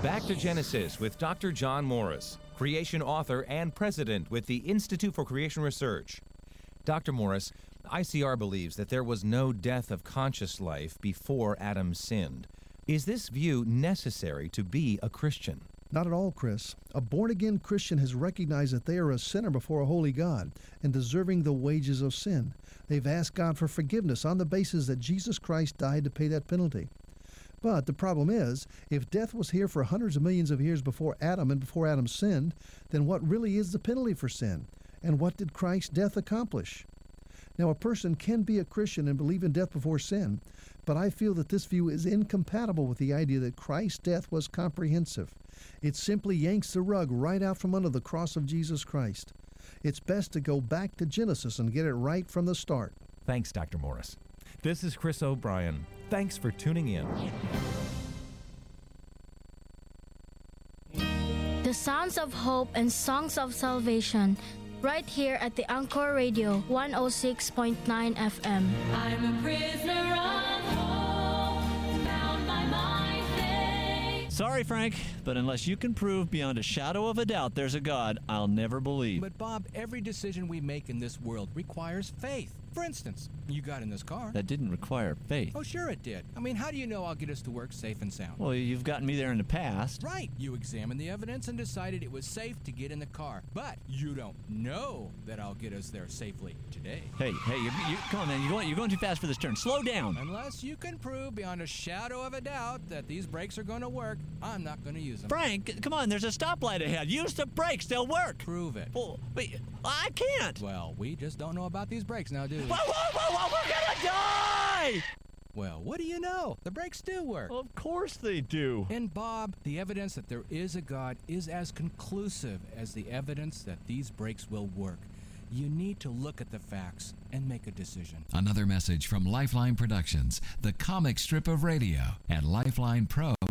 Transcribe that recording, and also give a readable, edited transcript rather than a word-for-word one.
Back to Genesis with Dr. John Morris, creation author and president with the Institute for Creation Research. Dr. Morris, ICR believes that there was no death of conscious life before Adam sinned. Is this view necessary to be a Christian? Not at all, Chris. A born-again Christian has recognized that they are a sinner before a holy God and deserving the wages of sin. They've asked God for forgiveness on the basis that Jesus Christ died to pay that penalty. But the problem is, if death was here for hundreds of millions of years before Adam and before Adam sinned, then what really is the penalty for sin? And what did Christ's death accomplish? Now, a person can be a Christian and believe in death before sin, but I feel that this view is incompatible with the idea that Christ's death was comprehensive. It simply yanks the rug right out from under the cross of Jesus Christ. It's best to go back to Genesis and get it right from the start. Thanks, Dr. Morris. This is Chris O'Brien. Thanks for tuning in. The sounds of hope and songs of salvation, right here at the Anchor Radio 106.9 FM. I'm a prisoner of hope, bound by my faith. Sorry, Frank, but unless you can prove beyond a shadow of a doubt there's a God, I'll never believe. But Bob, every decision we make in this world requires faith. For instance, you got in this car. That didn't require faith. Oh, sure it did. I mean, how do you know I'll get us to work safe and sound? Well, you've gotten me there in the past. Right. You examined the evidence and decided it was safe to get in the car. But you don't know that I'll get us there safely today. Hey, you come on, man. You're going too fast for this turn. Slow down. Unless you can prove beyond a shadow of a doubt that these brakes are going to work, I'm not going to use them. Frank, come on. There's a stoplight ahead. Use the brakes. They'll work. Prove it. Well, wait, I can't. Well, we just don't know about these brakes now, do we? Whoa, we're gonna die! Well, what do you know? The brakes do work. Well, of course they do. And Bob, the evidence that there is a God is as conclusive as the evidence that these brakes will work. You need to look at the facts and make a decision. Another message from Lifeline Productions, the comic strip of radio at Lifeline Pro.